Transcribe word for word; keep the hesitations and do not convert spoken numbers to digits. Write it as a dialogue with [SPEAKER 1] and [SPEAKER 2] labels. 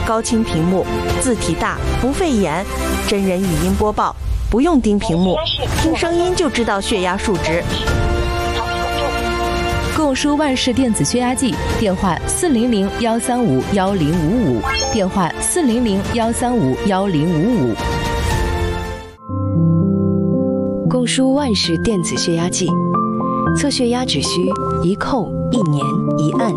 [SPEAKER 1] 高清屏幕，字体大，不费眼，真人语音播报，不用盯屏幕，听声音就知道血压数值。
[SPEAKER 2] 购书万事电子血压计，电话四零零幺三五幺零五五，电话四零零幺三五幺零五五。
[SPEAKER 3] 购书万事电子血压计，测血压只需一扣一粘一按